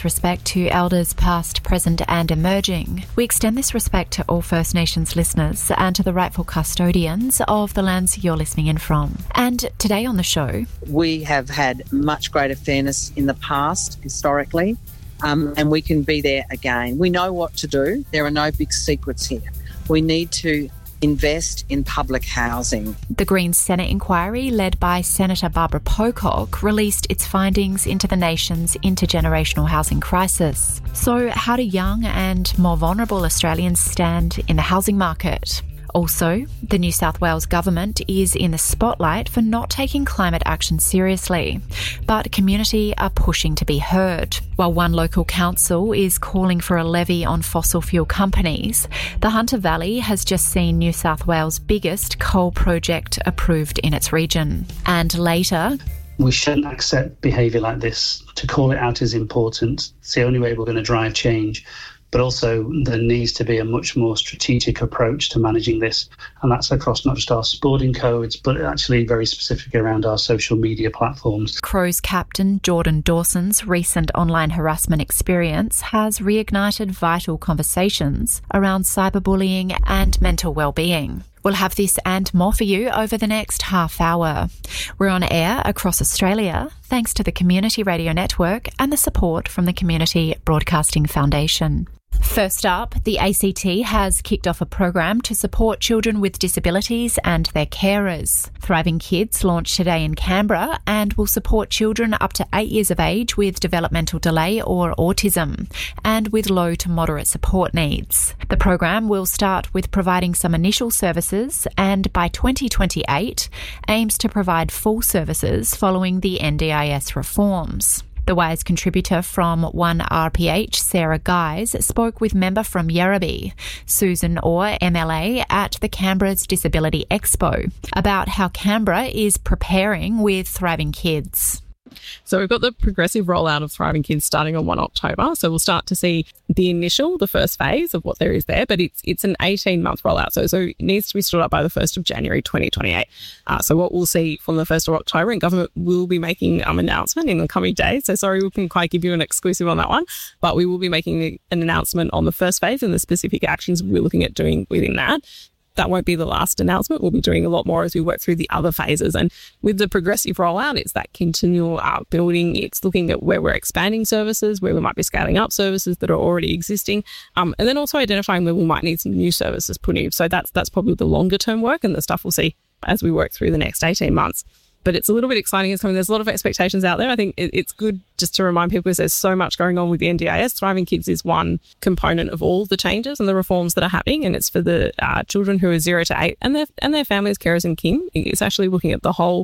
Respect to elders past, present and emerging. We extend this respect to all First Nations listeners and to the rightful custodians of the lands you're listening in from. And today on the show, we have had much greater fairness in the past, historically, and we can be there again. We know what to do. There are no big secrets here. We need to invest in public housing. The Greens Senate inquiry, led by Senator Barbara Pocock, released its findings into the nation's intergenerational housing crisis. So how do young and more vulnerable Australians stand in the housing market? Also, the New South Wales government is in the spotlight for not taking climate action seriously, but community are pushing to be heard. While one local council is calling for a levy on fossil fuel companies, the Hunter Valley has just seen New South Wales' biggest coal project approved in its region. And later, we shouldn't accept behaviour like this. To call it out is important. It's the only way we're going to drive change. But also there needs to be a much more strategic approach to managing this. And that's across not just our sporting codes, but actually very specific around our social media platforms. Crows captain Jordan Dawson's recent online harassment experience has reignited vital conversations around cyberbullying and mental well-being. We'll have this and more for you over the next half hour. We're on air across Australia thanks to the Community Radio Network and the support from the Community Broadcasting Foundation. First up, the ACT has kicked off a program to support children with disabilities and their carers. Thriving Kids launched today in Canberra and will support children up to 8 years of age with developmental delay or autism and with low to moderate support needs. The program will start with providing some initial services and by 2028 aims to provide full services following the NDIS reforms. The Wise contributor from 1RPH, Sarah Guys, spoke with member from Yarrabee, Susan Orr, MLA, at the Canberra's Disability Expo about how Canberra is preparing with Thriving Kids. So we've got the progressive rollout of Thriving Kids starting on 1 October. So we'll start to see the first phase of what there is there, but it's an 18-month rollout. So it needs to be stood up by the 1st of January 2028. So what we'll see from the 1st of October, and government will be making an announcement in the coming days. So sorry, we can quite give you an exclusive on that one, but we will be making an announcement on the first phase and the specific actions we're looking at doing within that. That won't be the last announcement. We'll be doing a lot more as we work through the other phases. And with the progressive rollout, it's that continual building. It's looking at where we're expanding services, where we might be scaling up services that are already existing, and then also identifying where we might need some new services put in. So that's probably the longer term work and the stuff we'll see as we work through the next 18 months. But it's a little bit exciting. It's coming. There's a lot of expectations out there. I think it's good just to remind people because there's so much going on with the NDIS. Thriving Kids is one component of all the changes and the reforms that are happening, and it's for the children who are 0 to 8 and their families, carers and kin. It's actually looking at the whole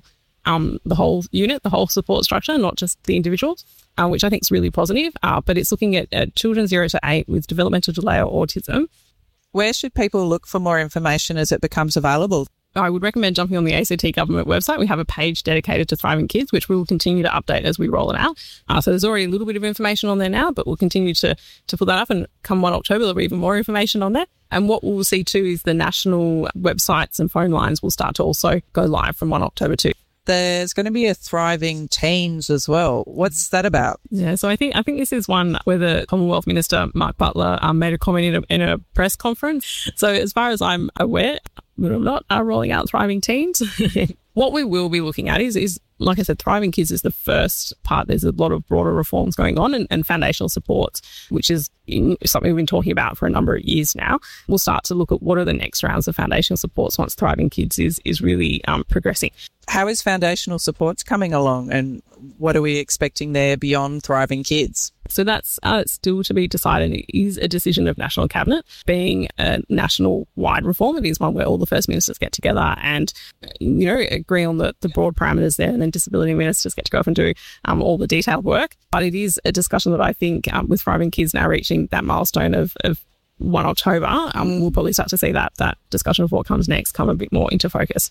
unit, the whole support structure, not just the individuals, which I think is really positive. But it's looking at children 0 to 8 with developmental delay or autism. Where should people look for more information as it becomes available? I would recommend jumping on the ACT government website. We have a page dedicated to Thriving Kids, which we will continue to update as we roll it out. So there's already a little bit of information on there now, but we'll continue to put that up, and come 1 October, there'll be even more information on there. And what we'll see too is the national websites and phone lines will start to also go live from 1 October too. There's going to be a Thriving Teens as well. What's that about? Yeah, so I think this is one where the Commonwealth Minister, Mark Butler, made a comment in a press conference. So as far as I'm aware, we're not rolling out Thriving Teens. What we will be looking at is, like I said, Thriving Kids is the first part. There's a lot of broader reforms going on and foundational supports, which is something we've been talking about for a number of years now. We'll start to look at what are the next rounds of foundational supports once Thriving Kids is really progressing. How is foundational supports coming along, and what are we expecting there beyond Thriving Kids? So that's still to be decided. It is a decision of National Cabinet. Being a national-wide reform, it is one where all the First Ministers get together and, agree on the broad parameters there, and then disability ministers get to go off and do all the detailed work. But it is a discussion that I think with Thriving Kids now reaching that milestone of 1 October, we'll probably start to see that discussion of what comes next come a bit more into focus.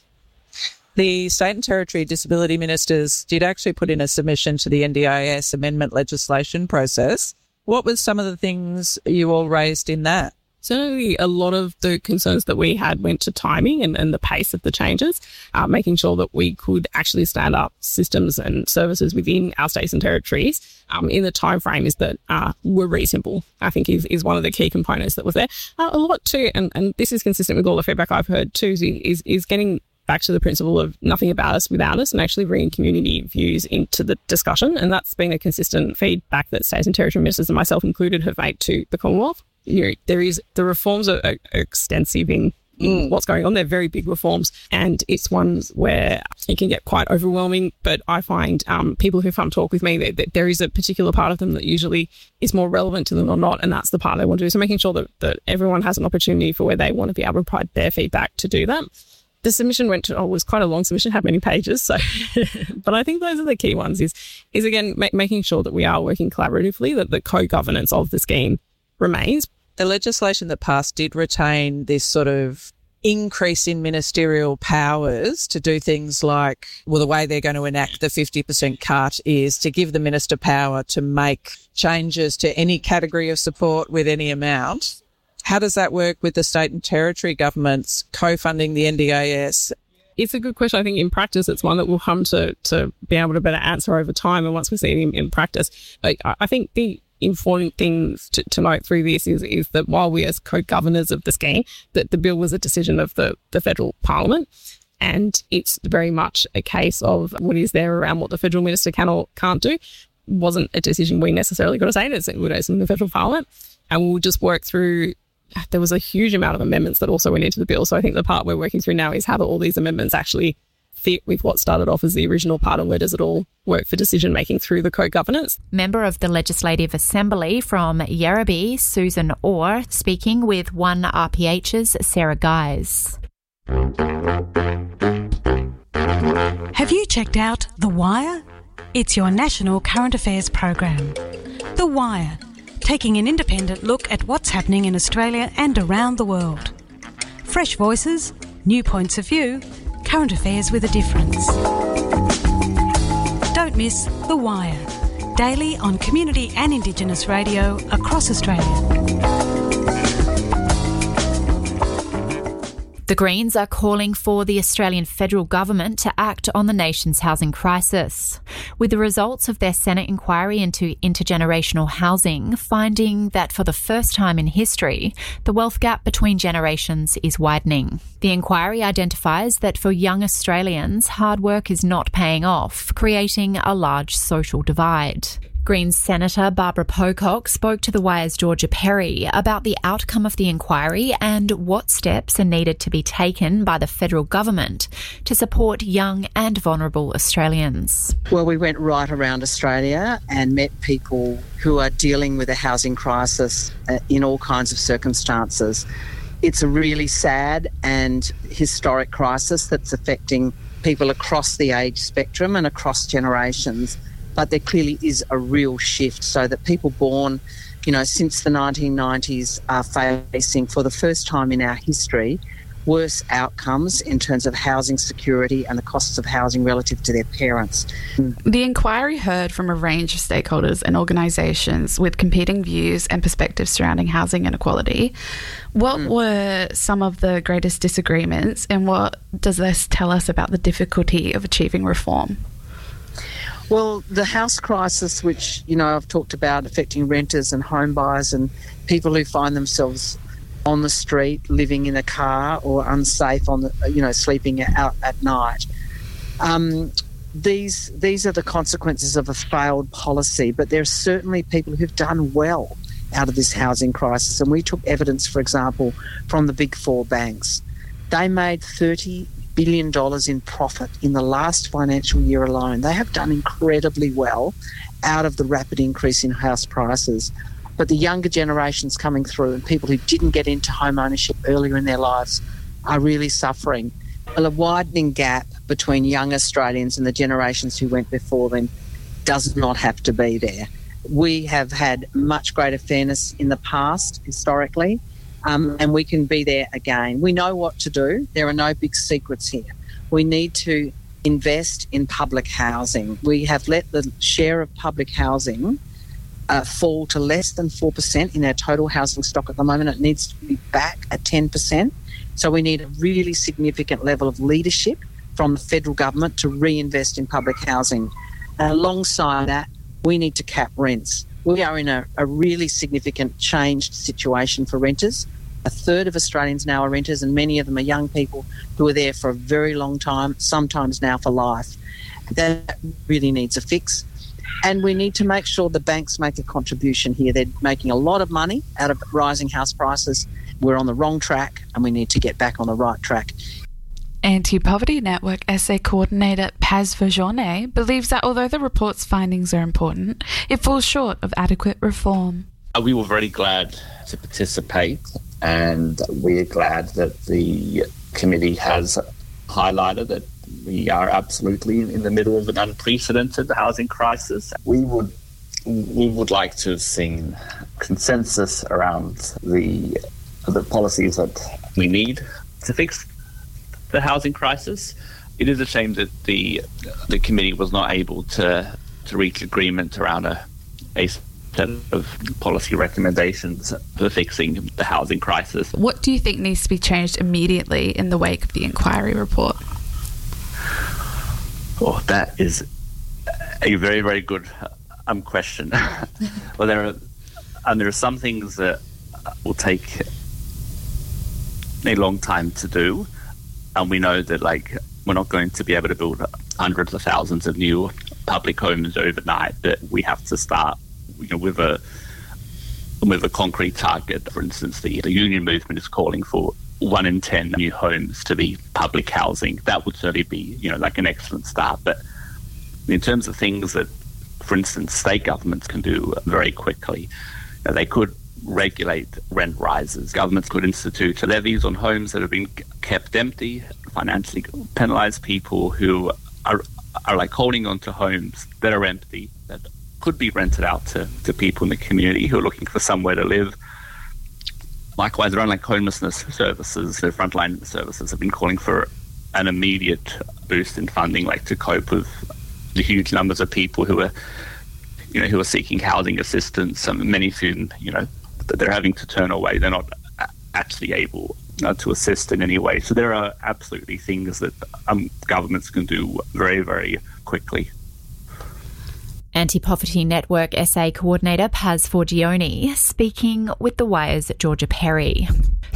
The state and territory disability ministers did actually put in a submission to the NDIS amendment legislation process. What were some of the things you all raised in that? certainly a lot of the concerns that we had went to timing and the pace of the changes, making sure that we could actually stand up systems and services within our states and territories in the time frame that were reasonable, I think is one of the key components that was there. A lot too, and this is consistent with all the feedback I've heard too, is getting back to the principle of nothing about us without us and actually bringing community views into the discussion. And that's been a consistent feedback that states and territory ministers and myself included have made to the Commonwealth. The reforms are extensive in what's going on. They're very big reforms, and it's ones where it can get quite overwhelming. But I find people who come talk with me, that there is a particular part of them that usually is more relevant to them or not, and that's the part they want to do. So making sure that everyone has an opportunity for where they want to be able to provide their feedback to do that. The submission was quite a long submission, had many pages. So, but I think those are the key ones is again, making sure that we are working collaboratively, that the co-governance of the scheme remains. The legislation that passed did retain this sort of increase in ministerial powers to do things like, well, the way they're going to enact the 50% cut is to give the minister power to make changes to any category of support with any amount. How does that work with the state and territory governments co-funding the NDIS? It's a good question. I think in practice, it's one that we'll come to be able to better answer over time. And once we see it in practice, I think the important things to note through this is that while we as co-governors of the scheme, that the bill was a decision of the federal parliament. And it's very much a case of what is there around what the federal minister can or can't do. Wasn't a decision we necessarily got to say. It was in the federal parliament. And we'll just work through. There was a huge amount of amendments that also went into the bill. So I think the part we're working through now is how do all these amendments actually fit with what started off as the original part, and where does it all work for decision-making through the co-governance. Member of the Legislative Assembly from Yarrabee, Susan Orr, speaking with 1RPH's Sarah Guys. Have you checked out The Wire? It's your national current affairs program. The Wire, taking an independent look at what's happening in Australia and around the world. Fresh voices, new points of view, current affairs with a difference. Don't miss The Wire, daily on community and Indigenous radio across Australia. The Greens are calling for the Australian federal government to act on the nation's housing crisis, with the results of their Senate inquiry into intergenerational housing finding that for the first time in history, the wealth gap between generations is widening. The inquiry identifies that for young Australians, hard work is not paying off, creating a large social divide. Greens Senator Barbara Pocock spoke to The Wire's Georgia Perry about the outcome of the inquiry and what steps are needed to be taken by the federal government to support young and vulnerable Australians. Well, we went right around Australia and met people who are dealing with a housing crisis in all kinds of circumstances. It's a really sad and historic crisis that's affecting people across the age spectrum and across generations. But there clearly is a real shift so that people born, since the 1990s are facing, for the first time in our history, worse outcomes in terms of housing security and the costs of housing relative to their parents. The inquiry heard from a range of stakeholders and organisations with competing views and perspectives surrounding housing inequality. What were some of the greatest disagreements, and what does this tell us about the difficulty of achieving reform? Well, the house crisis, which, I've talked about affecting renters and home buyers and people who find themselves on the street, living in a car or unsafe sleeping out at night. These are the consequences of a failed policy, but there are certainly people who've done well out of this housing crisis. And we took evidence, for example, from the big four banks. They made $30 billion in profit in the last financial year alone. They have done incredibly well out of the rapid increase in house prices. But the younger generations coming through and people who didn't get into home ownership earlier in their lives are really suffering. Well, a widening gap between young Australians and the generations who went before them does not have to be there. We have had much greater fairness in the past, historically, and we can be there again. We know what to do. There are no big secrets here. We need to invest in public housing. We have let the share of public housing fall to less than 4% in our total housing stock at the moment. It needs to be back at 10%. So we need a really significant level of leadership from the federal government to reinvest in public housing. And alongside that, we need to cap rents. We are in a really significant changed situation for renters. A third of Australians now are renters, and many of them are young people who are there for a very long time, sometimes now for life. That really needs a fix. And we need to make sure the banks make a contribution here. They're making a lot of money out of rising house prices. We're on the wrong track, and we need to get back on the right track. Anti-Poverty Network SA Coordinator Paz Verjourne believes that although the report's findings are important, it falls short of adequate reform. We were very glad to participate, and we are glad that the committee has highlighted that we are absolutely in the middle of an unprecedented housing crisis. We would like to have seen consensus around the policies that we need to fix the housing crisis. It is a shame that the committee was not able to reach agreement around a set of policy recommendations for fixing the housing crisis. What do you think needs to be changed immediately in the wake of the inquiry report? Oh, that is a very, very good question. Well, there are some things that will take a long time to do, and we know that we're not going to be able to build hundreds of thousands of new public homes overnight. That we have to start, with a concrete target. For instance, the union movement is calling for 1 in 10 new homes to be public housing. That would certainly be, an excellent start. But in terms of things that, for instance, state governments can do very quickly, they could regulate rent rises. Governments could institute levies on homes that have been kept empty, financially penalise people who are holding on to homes that are empty, that could be rented out to people in the community who are looking for somewhere to live. Likewise, around homelessness services, the frontline services have been calling for an immediate boost in funding, to cope with the huge numbers of people who are seeking housing assistance. Many of whom, that they're having to turn away. They're not actually able to assist in any way. So there are absolutely things that governments can do very, very quickly. Anti-Poverty Network SA Coordinator Paz Verjourne speaking with The Wire's Georgia Perry.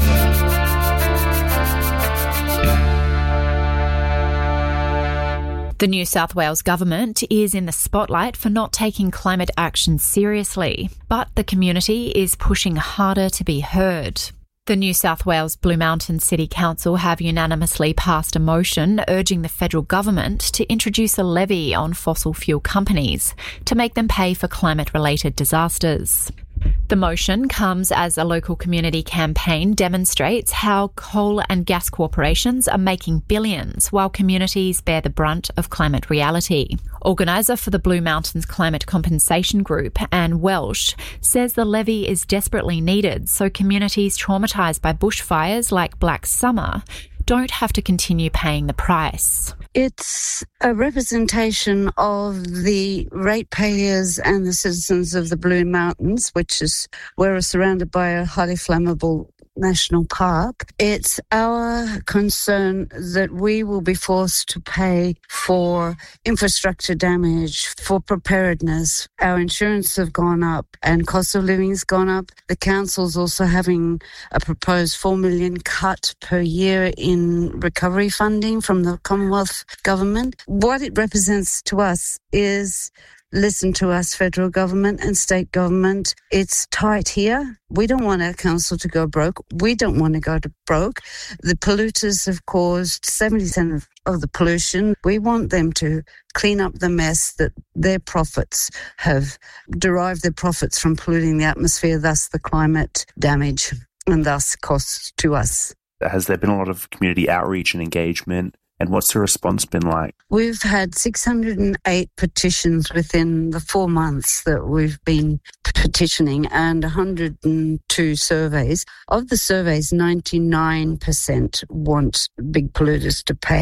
The New South Wales government is in the spotlight for not taking climate action seriously, but the community is pushing harder to be heard. The New South Wales Blue Mountains City Council have unanimously passed a motion urging the federal government to introduce a levy on fossil fuel companies to make them pay for climate-related disasters. The motion comes as a local community campaign demonstrates how coal and gas corporations are making billions while communities bear the brunt of climate reality. Organiser for the Blue Mountains Climate Compensation Group, Anne Welsh, says the levy is desperately needed so communities traumatised by bushfires like Black Summer don't have to continue paying the price. It's a representation of the ratepayers and the citizens of the Blue Mountains, which is where we're surrounded by a highly flammable national park. It's our concern that we will be forced to pay for infrastructure damage, for preparedness. Our insurance have gone up and cost of living has gone up. The council's also having a proposed $4 million cut per year in recovery funding from the Commonwealth government. What it represents to us is listen to us, federal government and state government. It's tight here. We don't want our council to go broke. We don't want to go to broke. The polluters have caused 70% of the pollution. We want them to clean up the mess that their profits have derived their profits from polluting the atmosphere, thus the climate damage and thus costs to us. Has there been a lot of community outreach and engagement? And what's the response been like? We've had 608 petitions within the 4 months that we've been petitioning and 102 surveys. Of the surveys, 99% want big polluters to pay.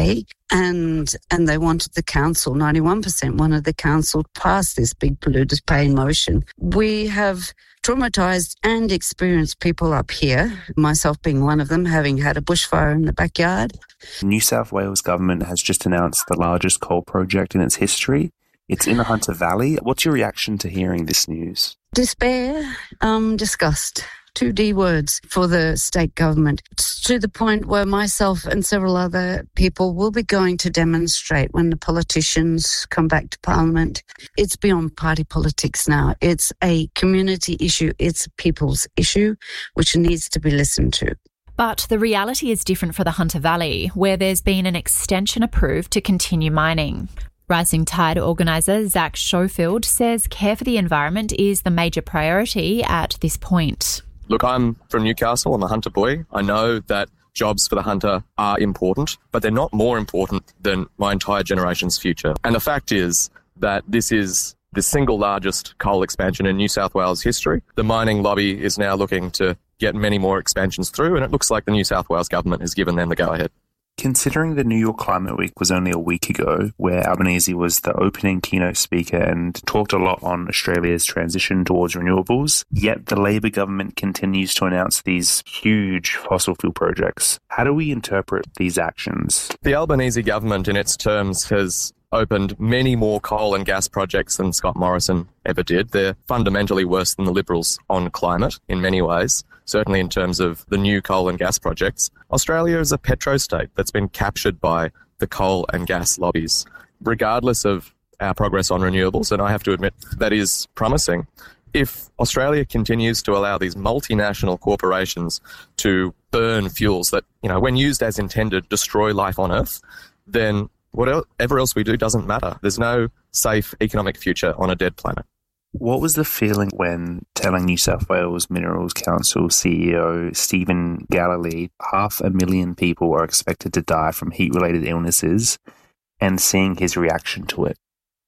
And they wanted the council, 91% wanted the council to pass this big polluters pay motion. We have traumatised and experienced people up here, myself being one of them, having had a bushfire in the backyard. The New South Wales government has just announced the largest coal project in its history. It's in the Hunter Valley. What's your reaction to hearing this news? Despair, disgust. 2 D words for the state government. It's to the point where myself and several other people will be going to demonstrate when the politicians come back to Parliament. It's beyond party politics now. It's a community issue. It's a people's issue, which needs to be listened to. But the reality is different for the Hunter Valley, where there's been an extension approved to continue mining. Rising Tide organiser Zach Schofield says care for the environment is the major priority at this point. Look, I'm from Newcastle. I'm a Hunter boy. I know that jobs for the Hunter are important, but they're not more important than my entire generation's future. And the fact is that this is the single largest coal expansion in New South Wales history. The mining lobby is now looking to get many more expansions through, and it looks like the New South Wales government has given them the go-ahead. Considering the New York Climate Week was only a week ago, where Albanese was the opening keynote speaker and talked a lot on Australia's transition towards renewables, yet the Labor government continues to announce these huge fossil fuel projects. How do we interpret these actions? The Albanese government, in its terms, has opened many more coal and gas projects than Scott Morrison ever did. They're fundamentally worse than the Liberals on climate in many ways, certainly in terms of the new coal and gas projects. Australia is a petrostate that's been captured by the coal and gas lobbies. Regardless of our progress on renewables, and I have to admit that is promising, if Australia continues to allow these multinational corporations to burn fuels that, when used as intended, destroy life on Earth, then whatever else we do doesn't matter. There's no safe economic future on a dead planet. What was the feeling when telling New South Wales Minerals Council CEO Stephen Galilee 500,000 people are expected to die from heat-related illnesses and seeing his reaction to it?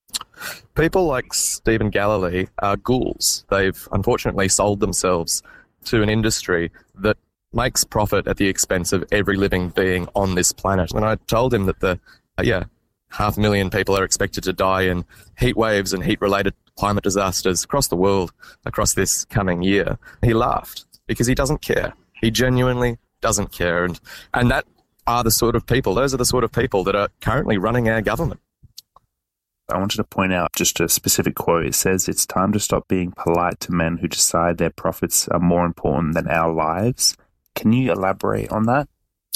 People like Stephen Galilee are ghouls. They've unfortunately sold themselves to an industry that makes profit at the expense of every living being on this planet. And I told him that 500,000 people are expected to die in heat waves and heat-related climate disasters across the world across this coming year. He laughed because he doesn't care. He genuinely doesn't care. And that are the sort of people, those are the sort of people that are currently running our government. I wanted to point out just a specific quote. It says, "It's time to stop being polite to men who decide their profits are more important than our lives." Can you elaborate on that?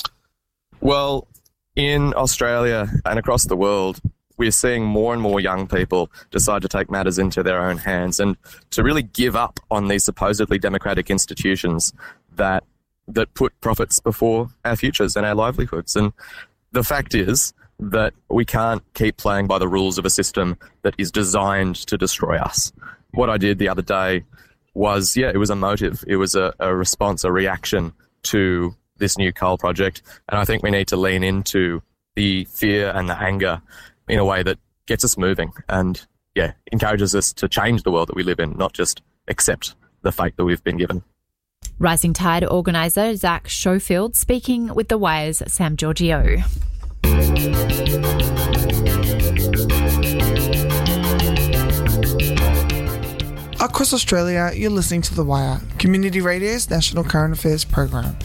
Well, in Australia and across the world, we're seeing more and more young people decide to take matters into their own hands and to really give up on these supposedly democratic institutions that put profits before our futures and our livelihoods. And the fact is that we can't keep playing by the rules of a system that is designed to destroy us. What I did the other day was, it was a motive. It was a response, a reaction to this new coal project. And I think we need to lean into the fear and the anger in a way that gets us moving and, encourages us to change the world that we live in, not just accept the fate that we've been given. Rising Tide organiser Zach Schofield speaking with The Wire's Sam Giorgio. Across Australia, you're listening to The Wire, Community Radio's national current affairs program.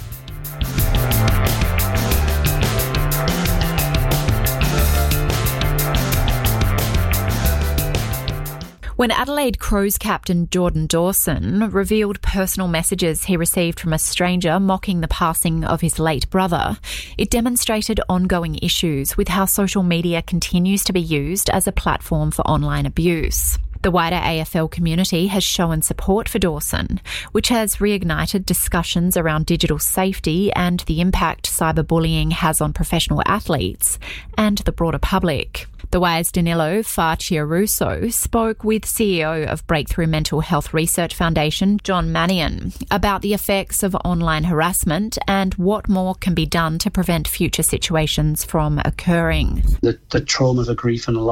When Adelaide Crows captain Jordan Dawson revealed personal messages he received from a stranger mocking the passing of his late brother, it demonstrated ongoing issues with how social media continues to be used as a platform for online abuse. The wider AFL community has shown support for Dawson, which has reignited discussions around digital safety and the impact cyberbullying has on professional athletes and the broader public. The Wire's Danilo Farciaruso spoke with CEO of Breakthrough Mental Health Research Foundation, John Mannion, about the effects of online harassment and what more can be done to prevent future situations from occurring. The trauma, the grief and the loss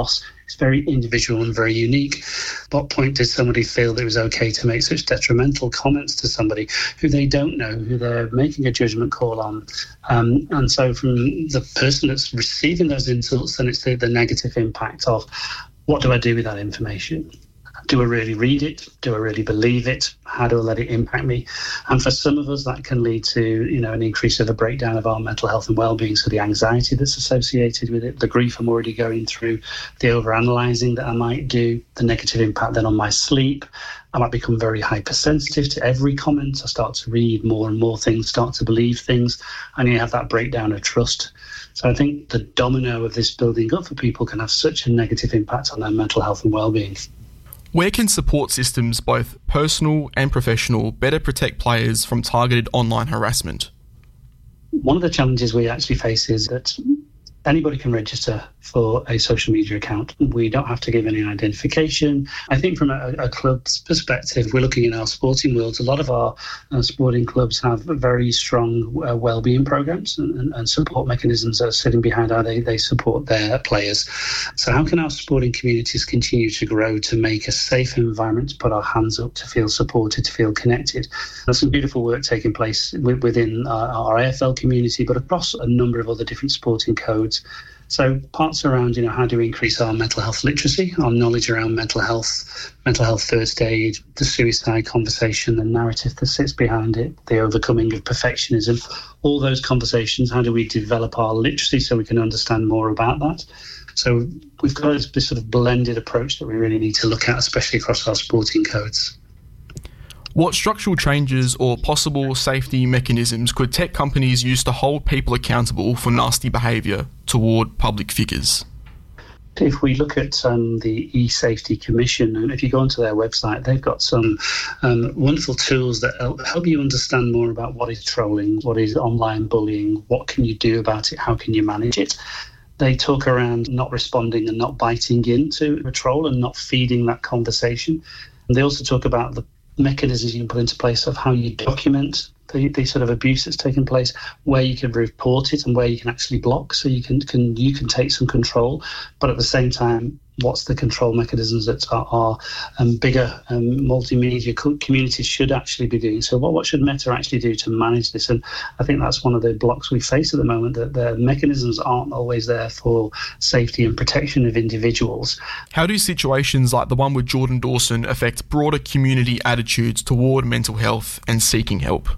It's very individual and very unique. At what point did somebody feel that it was okay to make such detrimental comments to somebody who they don't know, who they're making a judgment call on? And so from the person that's receiving those insults, then it's the negative impact of, what do I do with that information? Do I really read it? Do I really believe it? How do I let it impact me? And for some of us, that can lead to, an increase of the breakdown of our mental health and well-being. So the anxiety that's associated with it, the grief I'm already going through, the overanalyzing that I might do, the negative impact then on my sleep. I might become very hypersensitive to every comment. I start to read more and more things, start to believe things, and you have that breakdown of trust. So I think the domino of this building up for people can have such a negative impact on their mental health and well-being. Where can support systems, both personal and professional, better protect players from targeted online harassment? One of the challenges we actually face is that anybody can register for a social media account. We don't have to give any identification. I think from a club's perspective, we're looking in our sporting worlds. A lot of our sporting clubs have very strong well-being programs and support mechanisms that are sitting behind how they support their players. So how can our sporting communities continue to grow to make a safe environment to put our hands up, to feel supported, to feel connected? There's some beautiful work taking place within our AFL community, but across a number of other different sporting codes. So parts around, how do we increase our mental health literacy, our knowledge around mental health first aid, the suicide conversation, the narrative that sits behind it, the overcoming of perfectionism, all those conversations. How do we develop our literacy so we can understand more about that? So we've got this sort of blended approach that we really need to look at, especially across our sporting codes. What structural changes or possible safety mechanisms could tech companies use to hold people accountable for nasty behaviour toward public figures? If we look at the e-Safety Commission, and if you go onto their website, they've got some wonderful tools that help you understand more about what is trolling, what is online bullying, what can you do about it, how can you manage it. They talk around not responding and not biting into a troll and not feeding that conversation. And they also talk about the mechanisms you can put into place of how you document the sort of abuse that's taken place, where you can report it and where you can actually block, so you can take some control. But at the same time, what's the control mechanisms that our bigger multimedia communities should actually be doing? So what should Meta actually do to manage this? And I think that's one of the blocks we face at the moment, that the mechanisms aren't always there for safety and protection of individuals. How do situations like the one with Jordan Dawson affect broader community attitudes toward mental health and seeking help?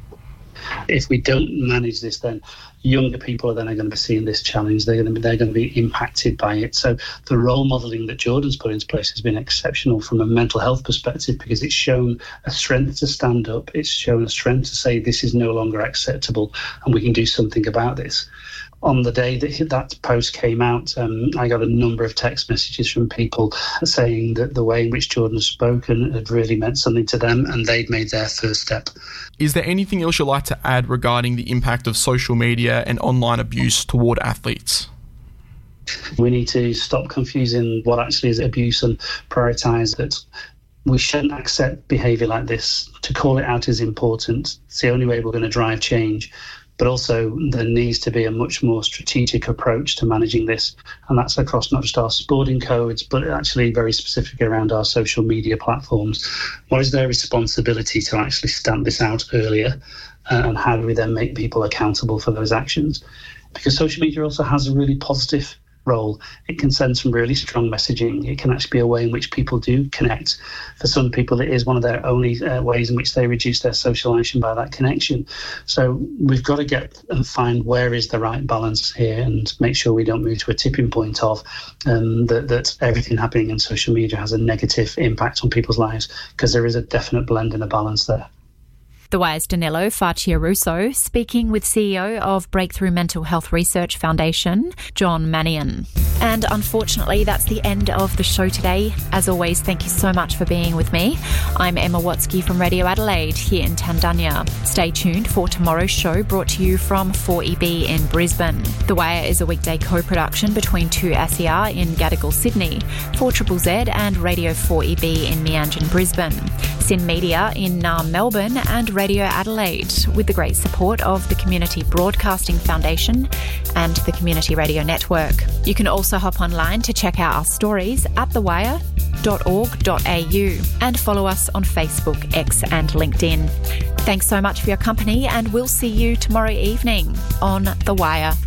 If we don't manage this, then younger people are then going to be seeing this challenge. They're going to be impacted by it. So the role modelling that Jordan's put into place has been exceptional from a mental health perspective, because it's shown a strength to stand up. It's shown a strength to say this is no longer acceptable and we can do something about this. On the day that post came out, I got a number of text messages from people saying that the way in which Jordan has spoken had really meant something to them and they'd made their first step. Is there anything else you'd like to add regarding the impact of social media and online abuse toward athletes? We need to stop confusing what actually is abuse and prioritise that. We shouldn't accept behaviour like this. To call it out is important. It's the only way we're going to drive change. But also there needs to be a much more strategic approach to managing this. And that's across not just our sporting codes, but actually very specific around our social media platforms. What is their responsibility to actually stamp this out earlier? And how do we then make people accountable for those actions? Because social media also has a really positive role. It can send some really strong messaging. It can actually be a way in which people do connect. For some people, it is one of their only ways in which they reduce their socialization by that connection. So we've got to get and find where is the right balance here and make sure we don't move to a tipping point of that everything happening in social media has a negative impact on people's lives, because there is a definite blend and a balance there. The Wire's Danilo Facciaruso speaking with CEO of Breakthrough Mental Health Research Foundation, John Mannion. And unfortunately, that's the end of the show today. As always, thank you so much for being with me. I'm Emma Watsky from Radio Adelaide here in Tandanya. Stay tuned for tomorrow's show, brought to you from 4EB in Brisbane. The Wire is a weekday co-production between 2SER in Gadigal, Sydney, 4ZZZ and Radio 4EB in Meanjin, Brisbane. SYN Media in Melbourne and Radio Adelaide, with the great support of the Community Broadcasting Foundation and the Community Radio Network. You can also hop online to check out our stories at thewire.org.au and follow us on Facebook, X and LinkedIn. Thanks so much for your company, and we'll see you tomorrow evening on The Wire.